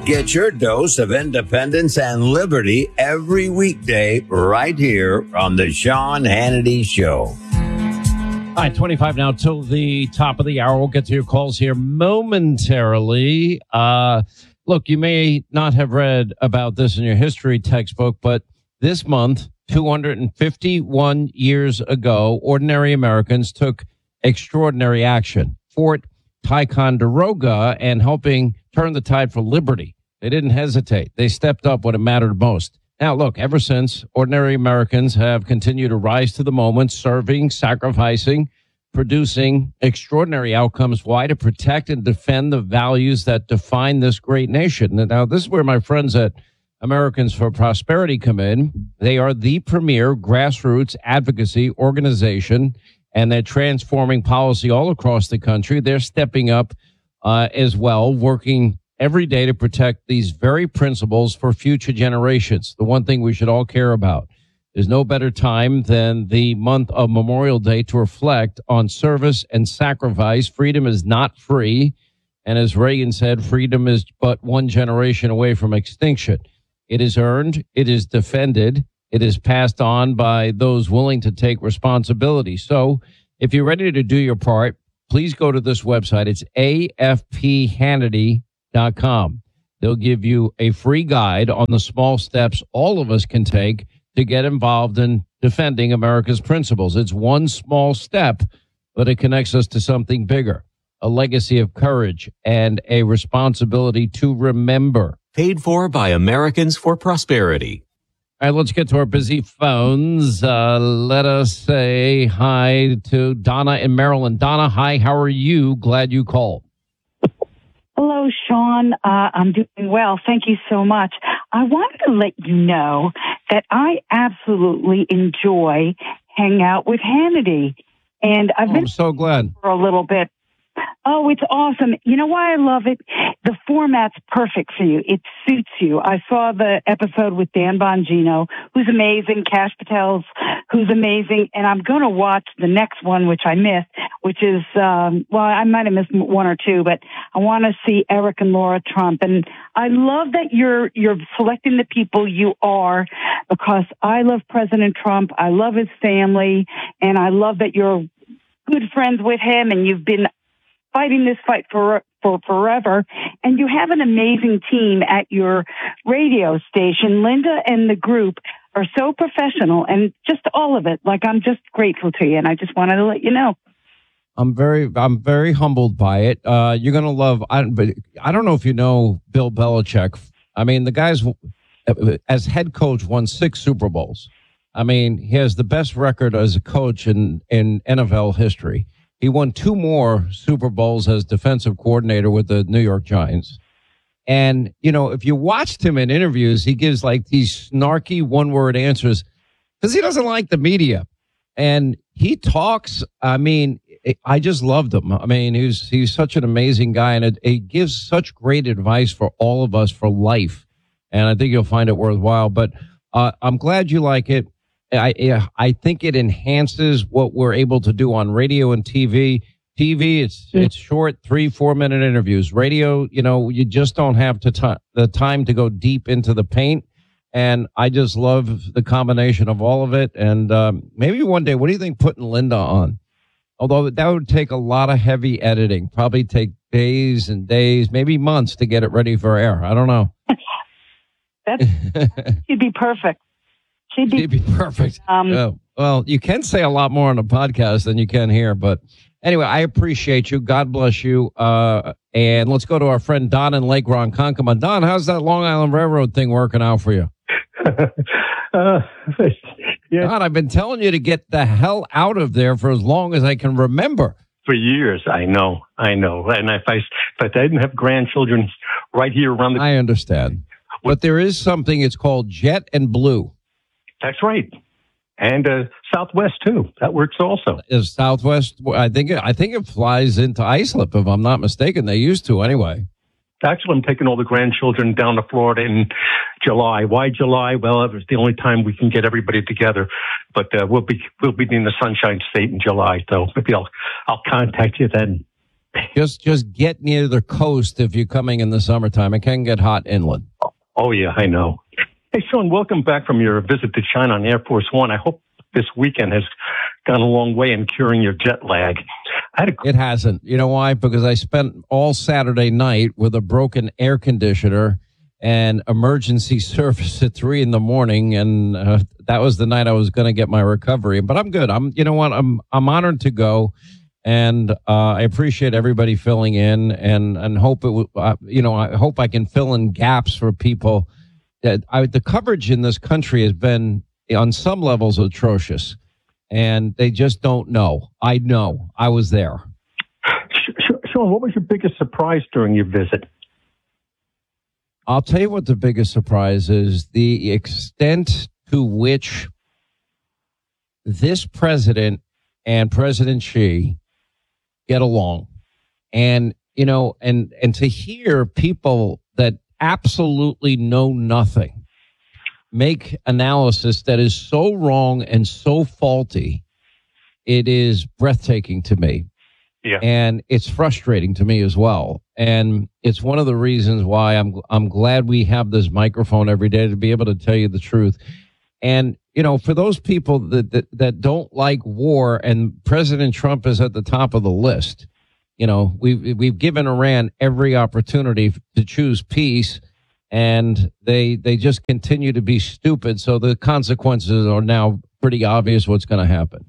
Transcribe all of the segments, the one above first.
Get your dose of independence and liberty every weekday right here on the Sean Hannity Show. All right, 25 now till the top of the hour. We'll get to your calls here momentarily. Look, you may not have read about this in your history textbook, but this month, 251 years ago, ordinary Americans took extraordinary action. Fort Ticonderoga and helping turn the tide for liberty. They didn't hesitate. They stepped up when it mattered most. Now, look, ever since, ordinary Americans have continued to rise to the moment, serving, sacrificing, producing extraordinary outcomes. Why? To protect and defend the values that define this great nation. Now, this is where my friends at Americans for Prosperity come in. They are the premier grassroots advocacy organization, and they're transforming policy all across the country. They're stepping up as well, working every day to protect these very principles for future generations. The one thing we should all care about. There's no better time than the month of Memorial Day to reflect on service and sacrifice. Freedom is not free. And as Reagan said, freedom is but one generation away from extinction. It is earned. It is defended. It is passed on by those willing to take responsibility. So if you're ready to do your part, please go to this website. It's AFPHannity.com. They'll give you a free guide on the small steps all of us can take to get involved in defending America's principles. It's one small step, but it connects us to something bigger, a legacy of courage and a responsibility to remember. Paid for by Americans for Prosperity. All right, let's get to our busy phones. Let us say hi to Donna in Maryland. Donna, hi, how are you? Glad you called. Hello, Sean. I'm doing well. Thank you so much. I wanted to let you know that I absolutely enjoy hanging out with Hannity. And I've been I'm so glad for a little bit. Oh, it's awesome. You know why I love it? The format's perfect for you. It suits you. I saw the episode with Dan Bongino, who's amazing, Kash Patel's, who's amazing, and I'm going to watch the next one, which I missed, which is, well, I might have missed one or two, but I want to see Eric and Laura Trump. And I love that you're selecting the people you are, because I love President Trump. I love his family, and I love that you're good friends with him, and you've been fighting this fight for forever. And you have an amazing team at your radio station. Linda and the group are so professional, and just all of it. Like, I'm just grateful to you, and I just wanted to let you know. I'm very humbled by it. You're going to love, but I don't know if you know Bill Belichick. I mean, the guy's, as head coach, won 6 Super Bowls. I mean, he has the best record as a coach in NFL history. He won 2 more Super Bowls as defensive coordinator with the New York Giants. And, you know, if you watched him in interviews, he gives like these snarky one-word answers because he doesn't like the media. And he talks, I mean, I just loved him. I mean, he's such an amazing guy, and it gives such great advice for all of us for life. And I think you'll find it worthwhile. But I'm glad you like it. I think it enhances what we're able to do on radio and TV. TV, it's short, 3-4 minute interviews. Radio, you know, you just don't have the time to go deep into the paint. And I just love the combination of all of it. And maybe one day, what do you think putting Linda on? Although that would take a lot of heavy editing, probably take days and days, maybe months to get it ready for air. I don't know. She'd be perfect. She'd be perfect. Well, you can say a lot more on a podcast than you can here, but anyway, I appreciate you. God bless you. And let's go to our friend Don in Lake Ronkonkoma. Don, how's that Long Island Railroad thing working out for you? Yeah. Don, I've been telling you to get the hell out of there for as long as I can remember. For years, I know. And if I didn't have grandchildren right here around the... I understand. But there is something, it's called Jet and Blue. That's right. And Southwest, too. That works also. Is Southwest, I think it flies into Islip, if I'm not mistaken. They used to, anyway. Actually, I'm taking all the grandchildren down to Florida in July. Why July? Well, it was the only time we can get everybody together. But we'll be in the Sunshine State in July, so maybe I'll contact you then. Just get near the coast if you're coming in the summertime. It can get hot inland. Oh, yeah, I know. Hey, Sean, welcome back from your visit to China on Air Force One. I hope this weekend has gone a long way in curing your jet lag. It hasn't. You know why? Because I spent all Saturday night with a broken air conditioner and emergency service at 3 a.m. And that was the night I was going to get my recovery. But I'm good. You know what? I'm honored to go. And I appreciate everybody filling in and hope I hope I can fill in gaps for people. The coverage in this country has been on some levels atrocious, and they just don't know. I know. I was there. Sean, what was your biggest surprise during your visit? I'll tell you what the biggest surprise is: the extent to which this president and President Xi get along. And, and to hear people that absolutely know nothing make analysis that is so wrong and so faulty, it is breathtaking to me. Yeah. And it's frustrating to me as well. And it's one of the reasons why I'm glad we have this microphone every day to be able to tell you the truth. And, for those people that don't like war, and President Trump is at the top of the list, we've given Iran every opportunity to choose peace, and they just continue to be stupid. So the consequences are now pretty obvious what's going to happen.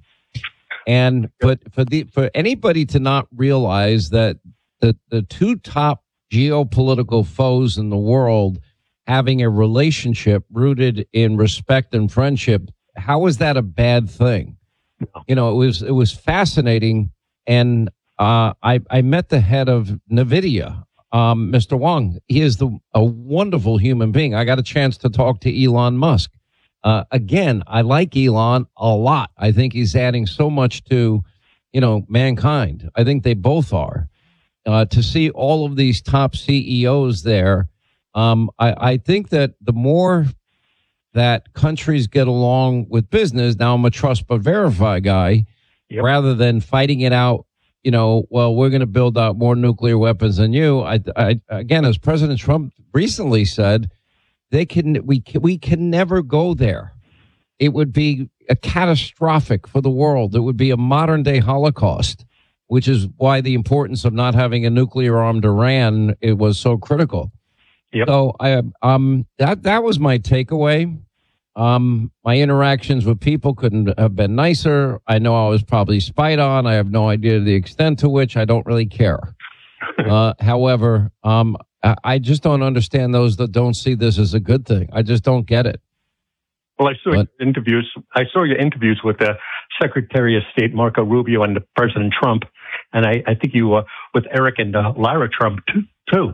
But for anybody to not realize that the two top geopolitical foes in the world having a relationship rooted in respect and friendship, how is that a bad thing? It was fascinating. And I met the head of NVIDIA, Mr. Wang. He is a wonderful human being. I got a chance to talk to Elon Musk. Again, I like Elon a lot. I think he's adding so much to, mankind. I think they both are. To see all of these top CEOs there, I think that the more that countries get along with business, now I'm a trust but verify guy, yep, rather than fighting it out, well, we're going to build out more nuclear weapons than you. Again, as President Trump recently said, we can never go there. It would be a catastrophic for the world. It would be a modern day Holocaust, which is why the importance of not having a nuclear armed Iran, it was so critical. Yep. So that was my takeaway. My interactions with people couldn't have been nicer. I know I was probably spied on. I have no idea the extent to which. I don't really care. However, I just don't understand those that don't see this as a good thing. I just don't get it. Well, I saw your interviews with the Secretary of State Marco Rubio and President Trump, and I think you were with Eric and Lara Trump too.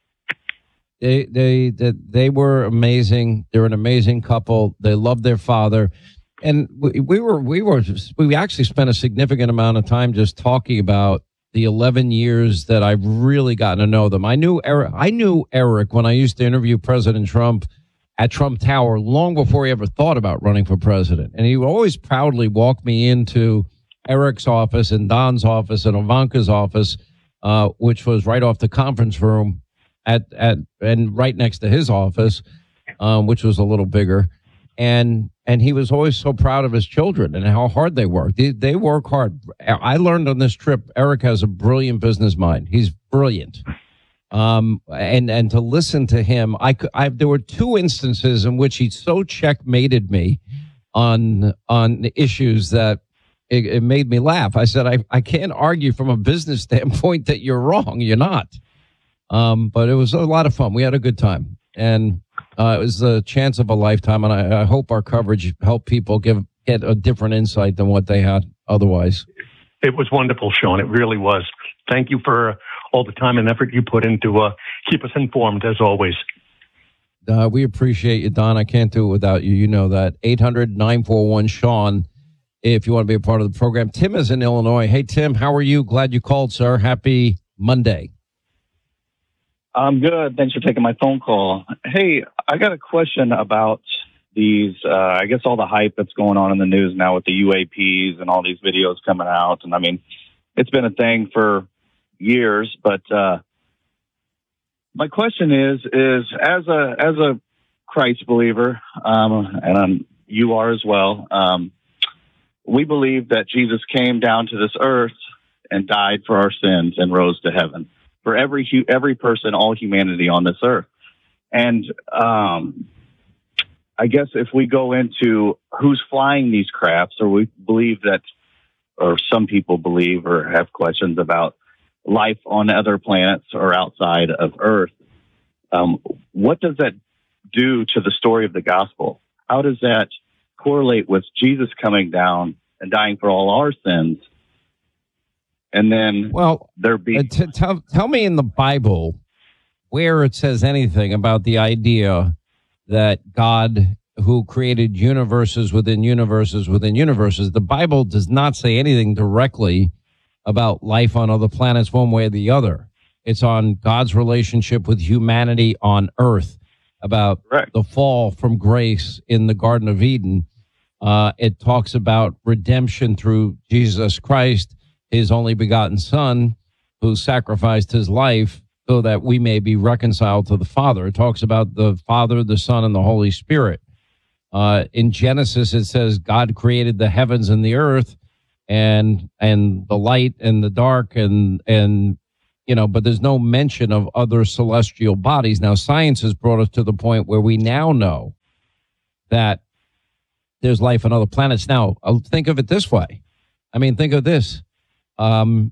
They were amazing. They're an amazing couple. They love their father, and we actually spent a significant amount of time just talking about the 11 years that I've really gotten to know them. I knew Eric when I used to interview President Trump at Trump Tower long before he ever thought about running for president, and he would always proudly walk me into Eric's office and Don's office and Ivanka's office, which was right off the conference room. And right next to his office, which was a little bigger, and he was always so proud of his children and how hard they work. They work hard. I learned on this trip, Eric has a brilliant business mind. He's brilliant. And to listen to him, there were two instances in which he so checkmated me on issues that it made me laugh. I said, I can't argue from a business standpoint that you're wrong. You're not. But it was a lot of fun. We had a good time, and it was the chance of a lifetime. And I hope our coverage helped people get a different insight than what they had otherwise. It was wonderful, Sean. It really was. Thank you for all the time and effort you put into keep us informed, as always. We appreciate you, Don. I can't do it without you. You know that. 800-941-SEAN if you want to be a part of the program. Tim is in Illinois. Hey, Tim, how are you? Glad you called, sir. Happy Monday. I'm good. Thanks for taking my phone call. Hey, I got a question about these, I guess all the hype that's going on in the news now with the UAPs and all these videos coming out. And I mean, it's been a thing for years. But my question is as a Christ believer, and you are as well, we believe that Jesus came down to this earth and died for our sins and rose to heaven for every person, all humanity on this earth. And I guess if we go into who's flying these crafts, or we believe that, or some people believe or have questions about life on other planets or outside of Earth, what does that do to the story of the gospel? How does that correlate with Jesus coming down and dying for all our sins? And then, well, tell me in the Bible where it says anything about the idea that God, who created universes within universes within universes. The Bible does not say anything directly about life on other planets one way or the other. It's on God's relationship with humanity on Earth, about the fall from grace in the Garden of Eden. It talks about redemption through Jesus Christ, his only begotten Son, who sacrificed his life so that we may be reconciled to the Father. It talks about the Father, the Son, and the Holy Spirit. In Genesis, it says God created the heavens and the earth, and the light and the dark, and but there's no mention of other celestial bodies. Now, science has brought us to the point where we now know that there's life on other planets. Now, I'll think of it this way. I mean, think of this. God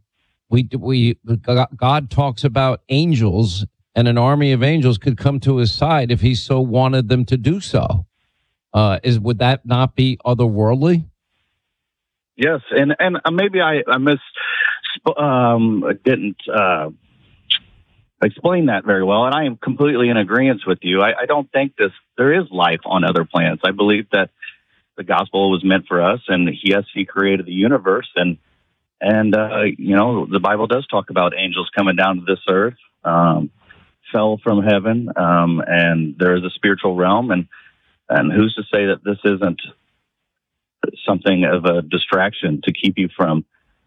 talks about angels, and an army of angels could come to his side if he so wanted them to do so. Would that not be otherworldly? Yes, and maybe I didn't explain that very well, and I am completely in agreement with you. I don't think there is life on other planets. I believe that the gospel was meant for us, and yes, he created the universe, and the Bible does talk about angels coming down to this earth, fell from heaven, and there is a spiritual realm, and who's to say that this isn't something of a distraction to keep you from,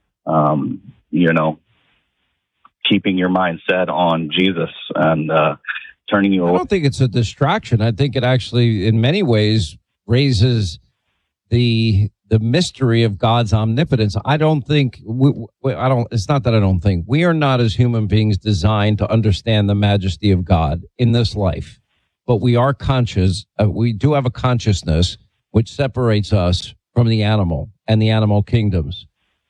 keeping your mind set on Jesus and turning you away. I don't think it's a distraction. I think it actually, in many ways, raises the mystery of God's omnipotence. I don't think it's not that I don't think we are not, as human beings, designed to understand the majesty of God in this life, but we are conscious. We do have a consciousness which separates us from the animal and the animal kingdoms.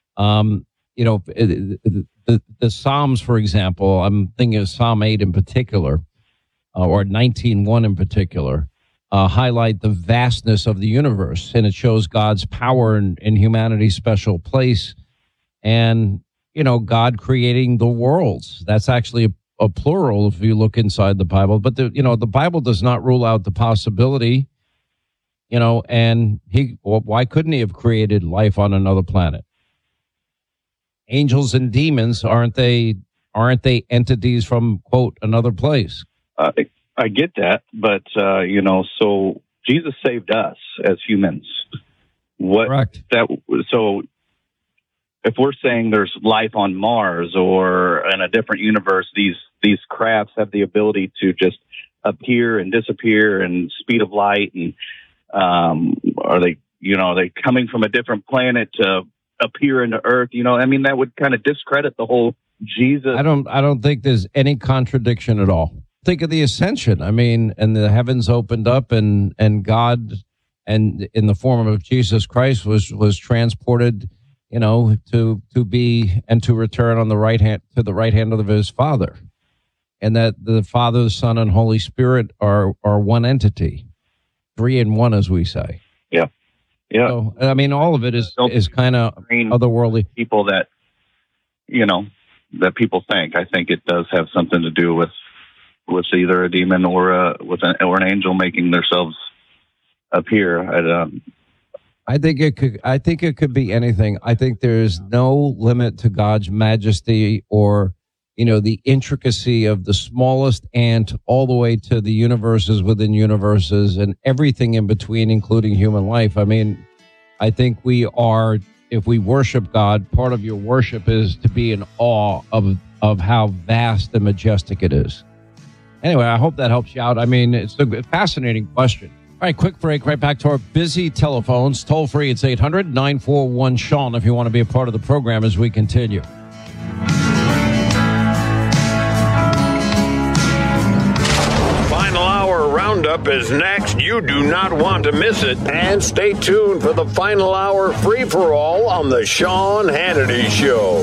The Psalms, for example, I'm thinking of Psalm 8 in particular, or 19:1 in particular, highlight the vastness of the universe, and it shows God's power in humanity's special place, and God creating the worlds. That's actually a plural if you look inside the Bible. But the Bible does not rule out the possibility. And why couldn't he have created life on another planet? Angels and demons, aren't they entities from, quote, another place? I get that, but so Jesus saved us as humans. Correct. So if we're saying there's life on Mars or in a different universe, these crafts have the ability to just appear and disappear and speed of light, and are they coming from a different planet to appear into Earth? That would kind of discredit the whole Jesus. I don't think there's any contradiction at all. Think of the ascension. And the heavens opened up, and God, and in the form of Jesus Christ, was transported, to be and to return on the right hand of his Father, and that the Father, the Son, and Holy Spirit are one entity, 3 in 1, as we say. Yeah. Yeah. So, all of it is kind of otherworldly. People that people think. I think it does have something to do with either a demon or an angel making themselves appear. I think it could be anything. I think there's no limit to God's majesty, or the intricacy of the smallest ant all the way to the universes within universes and everything in between, including human life. I think we are if we worship God, part of your worship is to be in awe of how vast and majestic it is. Anyway, I hope that helps you out. I mean, it's a fascinating question. All right, quick break. Right back to our busy telephones. Toll free, it's 800-941-SEAN if you want to be a part of the program as we continue. Final Hour Roundup is next. You do not want to miss it. And stay tuned for the Final Hour free-for-all on the Sean Hannity Show.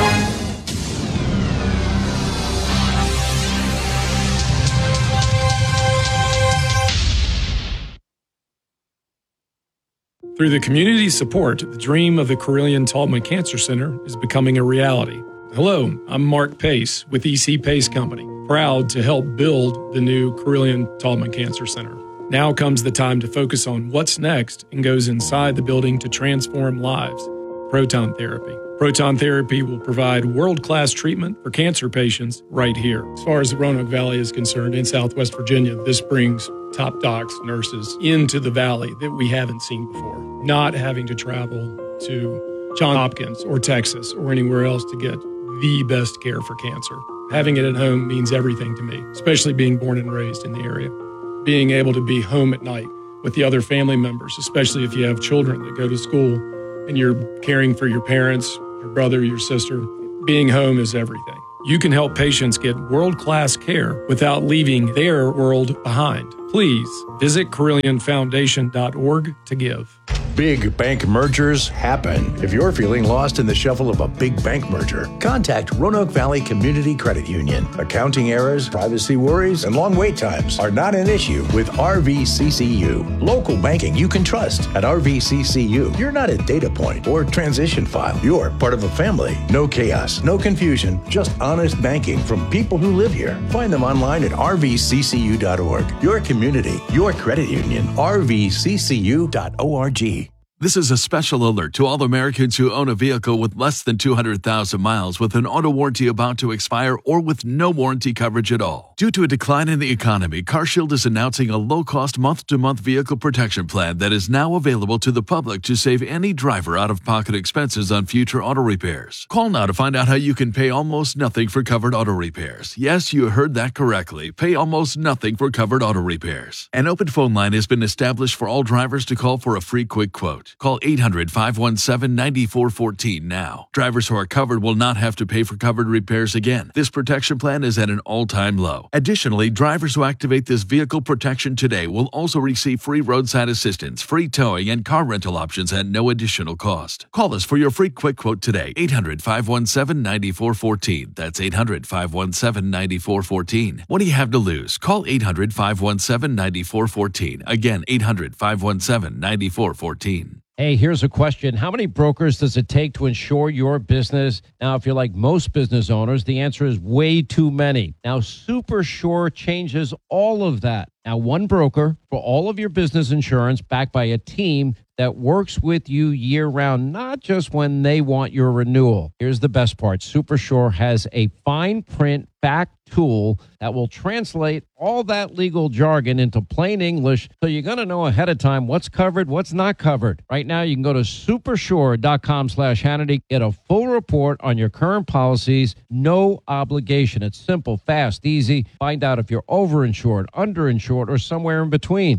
Through the community support, the dream of the Carilion-Taubman Cancer Center is becoming a reality. Hello, I'm Mark Pace with EC Pace Company, proud to help build the new Carilion-Taubman Cancer Center. Now comes the time to focus on what's next and goes inside the building to transform lives. Proton therapy. Proton therapy will provide world-class treatment for cancer patients right here. As far as the Roanoke Valley is concerned, in Southwest Virginia, this brings top docs, nurses into the valley that we haven't seen before. Not having to travel to Johns Hopkins or Texas or anywhere else to get the best care for cancer. Having it at home means everything to me, especially being born and raised in the area. Being able to be home at night with the other family members, especially if you have children that go to school and you're caring for your parents, your brother, your sister. Being home is everything. You can help patients get world-class care without leaving their world behind. Please visit CarillionFoundation.org to give. Big bank mergers happen. If you're feeling lost in the shuffle of a big bank merger, contact Roanoke Valley Community Credit Union. Accounting errors, privacy worries, and long wait times are not an issue with RVCCU. Local banking you can trust at RVCCU. You're not a data point or transition file. You're part of a family. No chaos, no confusion, just honest banking from people who live here. Find them online at rvccu.org. Your community, your credit union, rvccu.org. This is a special alert to all Americans who own a vehicle with less than 200,000 miles with an auto warranty about to expire or with no warranty coverage at all. Due to a decline in the economy, CarShield is announcing a low-cost month-to-month vehicle protection plan that is now available to the public to save any driver out-of-pocket expenses on future auto repairs. Call now to find out how you can pay almost nothing for covered auto repairs. Yes, you heard that correctly. Pay almost nothing for covered auto repairs. An open phone line has been established for all drivers to call for a free quick quote. Call 800-517-9414 now. Drivers who are covered will not have to pay for covered repairs again. This protection plan is at an all-time low. Additionally, drivers who activate this vehicle protection today will also receive free roadside assistance, free towing, and car rental options at no additional cost. Call us for your free quick quote today. 800-517-9414. That's 800-517-9414. What do you have to lose? Call 800-517-9414. Again, 800-517-9414. Hey, here's a question. How many brokers does it take to insure your business? Now, if you're like most business owners, the answer is way too many. Now, SuperSure changes all of that. Now, one broker for all of your business insurance backed by a team that works with you year-round, not just when they want your renewal. Here's the best part. SuperSure has a fine print back tool that will translate all that legal jargon into plain English, so you're going to know ahead of time what's covered, what's not covered. Right now, you can go to supersure.com/Hannity, get a full report on your current policies, no obligation. It's simple, fast, easy. Find out if you're overinsured, underinsured, or somewhere in between.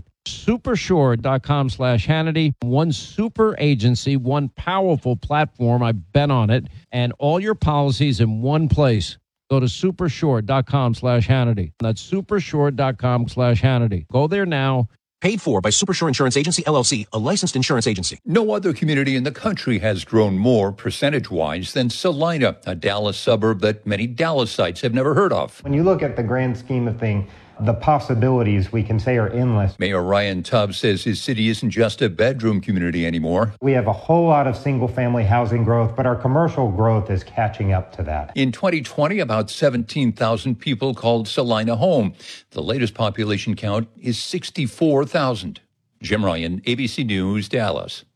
Supersure.com/Hannity. One super agency, one powerful platform. I've been on it, and all your policies in one place. Go to supersure.com/Hannity. That's supersure.com/Hannity. Go there now. Paid for by Supersure Insurance Agency, LLC, a licensed insurance agency. No other community in the country has grown more percentage-wise than Salina, a Dallas suburb that many Dallasites have never heard of. When you look at the grand scheme of things, the possibilities we can say are endless. Mayor Ryan Tubbs says his city isn't just a bedroom community anymore. We have a whole lot of single-family housing growth, but our commercial growth is catching up to that. In 2020, about 17,000 people called Salina home. The latest population count is 64,000. Jim Ryan, ABC News, Dallas.